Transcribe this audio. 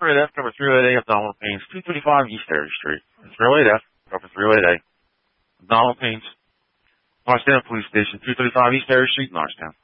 308F, cover 308A, abdominal pains, 235 East Area Street. 308F, cover 308A, abdominal pains, Norristown Police Station, 235 East Area Street, Norristown.